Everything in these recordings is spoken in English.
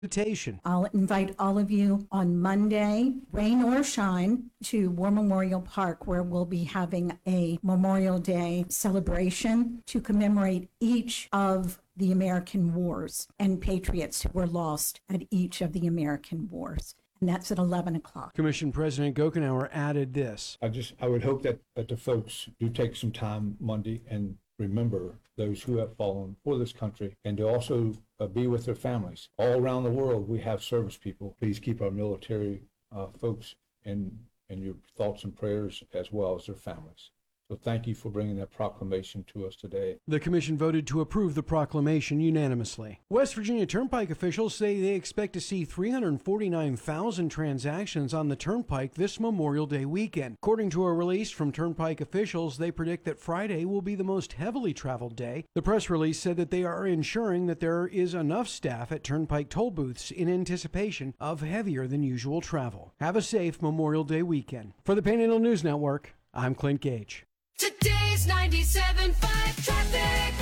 invitation. I'll invite all of you on Monday, rain or shine, to War Memorial Park, where we'll be having a Memorial Day celebration to commemorate each of the American wars and patriots who were lost at each of the American wars. And that's at 11 o'clock. Commission President Gokenauer added this. I would hope that the folks do take some time Monday and remember those who have fallen for this country, and to also be with their families. All around the world, we have service people. Please keep our military folks in your thoughts and prayers, as well as their families. So thank you for bringing that proclamation to us today. The commission voted to approve the proclamation unanimously. West Virginia Turnpike officials say they expect to see 349,000 transactions on the Turnpike this Memorial Day weekend. According to a release from Turnpike officials, they predict that Friday will be the most heavily traveled day. The press release said that they are ensuring that there is enough staff at Turnpike toll booths in anticipation of heavier than usual travel. Have a safe Memorial Day weekend. For the Panhandle News Network, I'm Clint Gage. Today's 97.5 traffic.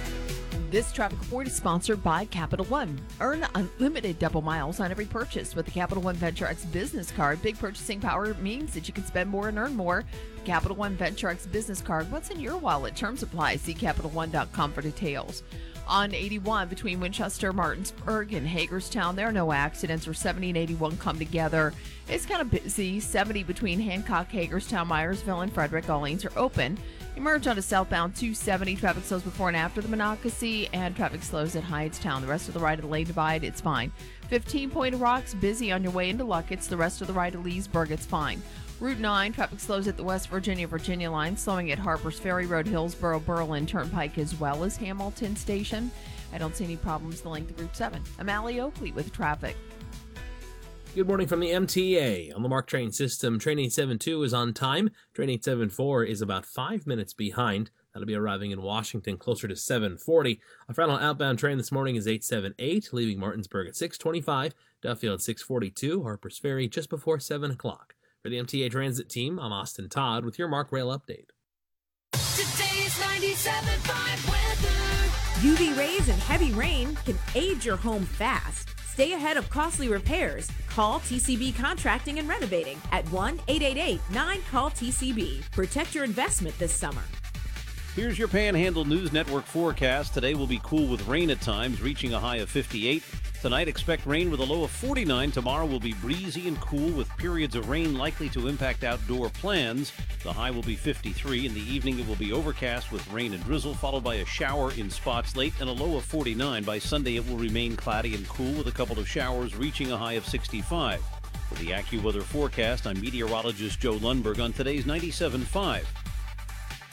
This traffic report is sponsored by Capital One. Earn unlimited double miles on every purchase with the Capital One Venture X business card. Big purchasing power means that you can spend more and earn more. Capital One Venture X business card. What's in your wallet? Terms apply. See CapitalOne.com for details. On 81 between Winchester, Martinsburg, and Hagerstown, there are no accidents, or 70 and 81 come together. It's kind of busy. 70 between Hancock, Hagerstown, Myersville, and Frederick. All lanes are open. Emerge onto southbound 270. Traffic slows before and after the Monocacy, and traffic slows at Hyattstown. The rest of the right of the lane divide, it's fine. 15 Point of Rocks, busy on your way into Luckett's. The rest of the right of Leesburg, it's fine. Route 9, traffic slows at the West Virginia line, slowing at Harpers Ferry Road, Hillsboro, Berlin Turnpike, as well as Hamilton Station. I don't see any problems the length of Route 7. I'm Allie Oakley with traffic. Good morning from the MTA. On the MARC train system, Train 872 is on time. Train 874 is about 5 minutes behind. That'll be arriving in Washington closer to 7:40. Our final outbound train this morning is 878, leaving Martinsburg at 6:25, Duffield 6:42, Harpers Ferry just before 7 o'clock. For the MTA Transit team, I'm Austin Todd with your MARC Rail update. Today's 97.5 weather. UV rays and heavy rain can age your home fast. Stay ahead of costly repairs. Call TCB Contracting and Renovating at 1-888-9-CALL-TCB. Protect your investment this summer. Here's your Panhandle News Network forecast. Today will be cool with rain at times, reaching a high of 58. Tonight, expect rain with a low of 49. Tomorrow will be breezy and cool with periods of rain likely to impact outdoor plans. The high will be 53. In the evening, it will be overcast with rain and drizzle, followed by a shower in spots late and a low of 49. By Sunday, it will remain cloudy and cool with a couple of showers, reaching a high of 65. For the AccuWeather forecast, I'm meteorologist Joe Lundberg on today's 97.5